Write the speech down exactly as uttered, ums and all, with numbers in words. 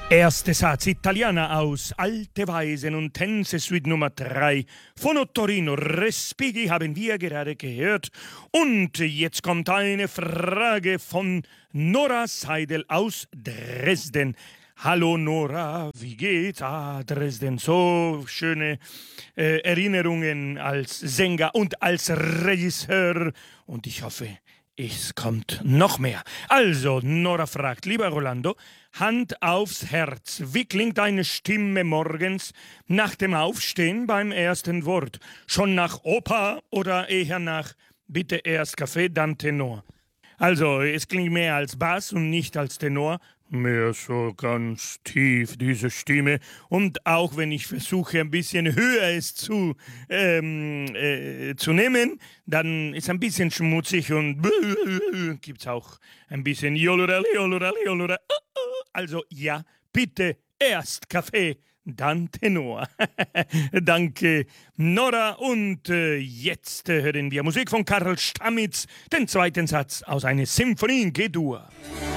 Erster Satz, Italiana aus Alte Weisen und Tänze Suite Nummer drei von Ottorino Respighi haben wir gerade gehört. Und jetzt kommt eine Frage von Nora Seidel aus Dresden. Hallo Nora, wie geht's? Ah, Dresden, so schöne äh, Erinnerungen als Sänger und als Regisseur. Und ich hoffe, es kommt noch mehr. Also, Nora fragt, lieber Rolando, Hand aufs Herz, wie klingt deine Stimme morgens nach dem Aufstehen beim ersten Wort? Schon nach Oper oder eher nach bitte erst Kaffee, dann Tenor? Also, es klingt mehr als Bass und nicht als Tenor. Mehr so ganz tief, diese Stimme. Und auch wenn ich versuche, ein bisschen höher es zu, ähm, äh, zu nehmen, dann ist ein bisschen schmutzig und gibt es auch ein bisschen Jolorali, Jolorali, Jolorali. Also ja, bitte erst Kaffee, dann Tenor. Danke, Nora. Und äh, jetzt äh, hören wir Musik von Karl Stamitz, den zweiten Satz aus einer Symphonie in G-Dur.